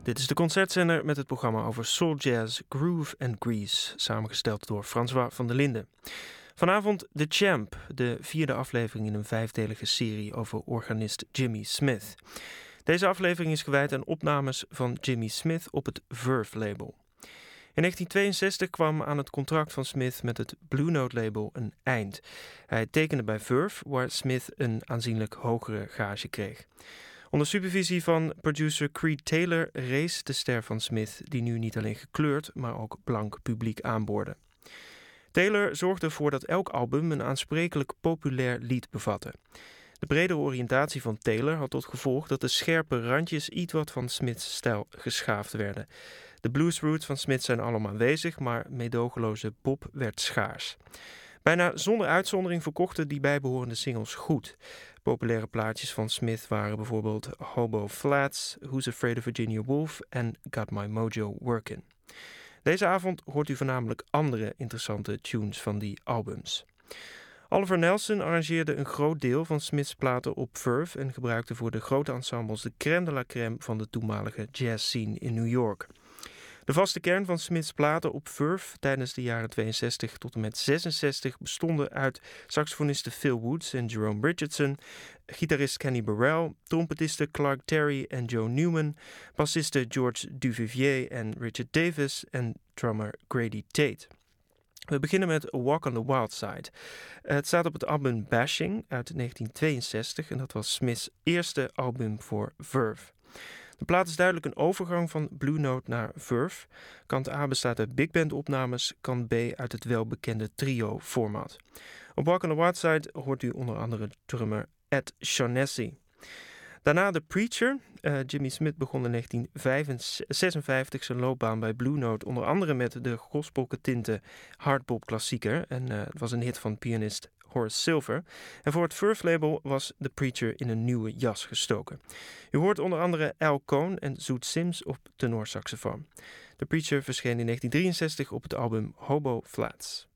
Dit is de Concertzender met het programma over soul jazz, groove en grease, samengesteld door François van der Linden. Vanavond The Champ, de 4e aflevering in een 5-delige serie over organist Jimmy Smith. Deze aflevering is gewijd aan opnames van Jimmy Smith op het Verve-label. In 1962 kwam aan het contract van Smith met het Blue Note-label een eind. Hij tekende bij Verve, waar Smith een aanzienlijk hogere gage kreeg. Onder supervisie van producer Creed Taylor rees de ster van Smith, die nu niet alleen gekleurd, maar ook blank publiek aanboorde. Taylor zorgde ervoor dat elk album een aansprekelijk populair lied bevatte. De bredere oriëntatie van Taylor had tot gevolg dat de scherpe randjes iets wat van Smiths stijl geschaafd werden. De bluesroots van Smith zijn allemaal aanwezig, maar meedogenloze pop werd schaars. Bijna zonder uitzondering verkochten die bijbehorende singles goed. Populaire plaatjes van Smith waren bijvoorbeeld Hobo Flats, Who's Afraid of Virginia Woolf en Got My Mojo Workin'. Deze avond hoort u voornamelijk andere interessante tunes van die albums. Oliver Nelson arrangeerde een groot deel van Smiths platen op Verve en gebruikte voor de grote ensembles de crème de la crème van de toenmalige jazzscene in New York. De vaste kern van Smiths platen op Verve tijdens de jaren 62 tot en met 66 bestonden uit saxofonisten Phil Woods en Jerome Richardson, gitarist Kenny Burrell, trompetisten Clark Terry en Joe Newman, bassisten George Duvivier en Richard Davis en drummer Grady Tate. We beginnen met A Walk on the Wild Side. Het staat op het album Bashing uit 1962 en dat was Smiths eerste album voor Verve. De plaat is duidelijk een overgang van Blue Note naar Verve. Kant A bestaat uit big band opnames, kant B uit het welbekende trio-format. Op Walk on the Wild Side hoort u onder andere drummer Ed Shaughnessy. Daarna The Preacher. Jimmy Smith begon in 1956 zijn loopbaan bij Blue Note, onder andere met de gospelgetinte hardbop klassieker. En het was een hit van pianist Horace Silver. En voor het Verve-label was The Preacher in een nieuwe jas gestoken. U hoort onder andere Al Cohn en Zoet Sims op tenorsaxofoon. The Preacher verscheen in 1963 op het album Hobo Flats.